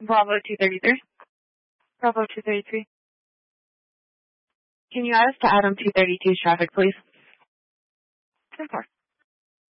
Bravo 233. Bravo 233. Can you add us to Adam 232's traffic, please? 10-4.